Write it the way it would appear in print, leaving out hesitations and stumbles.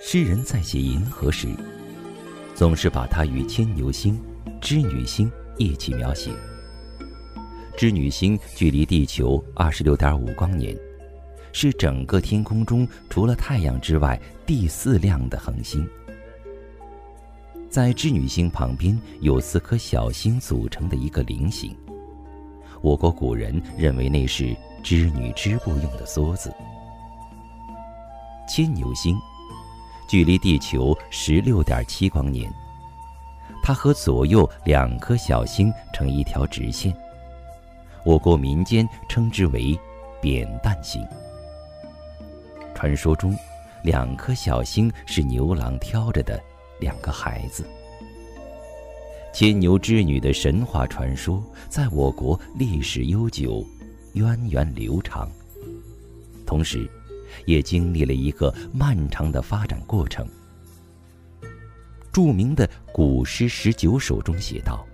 诗人在写银河时，总是把它与牵牛星、织女星一起描写。织女星距离地球26.5光年，是整个天空中除了太阳之外第4亮的恒星。在织女星旁边有4颗小星组成的一个菱形，我国古人认为那是织女织布用的梭子。牵牛星距离地球16.7光年，它和左右2颗小星成一条直线，我国民间称之为扁担星。传说中2颗小星是牛郎挑着的2个孩子。牵牛织女的神话传说在我国历史悠久，源远流长，同时也经历了一个漫长的发展过程。著名的古诗19首中写道：